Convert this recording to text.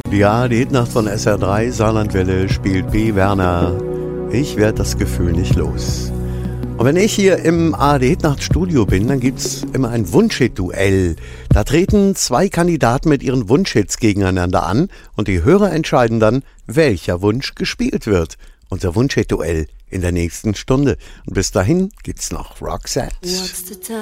Ja, die Hitnacht von SR3, Saarlandwelle, spielt B. Werner. Ich werd das Gefühl nicht los. Und wenn ich hier im ARD-Hitnacht-Studio bin, dann gibt's immer ein Wunschhit-Duell. Da treten zwei Kandidaten mit ihren Wunschhits gegeneinander an und die Hörer entscheiden dann, welcher Wunsch gespielt wird. Unser Wunschhit-Duell in der nächsten Stunde. Und bis dahin gibt's noch Roxette.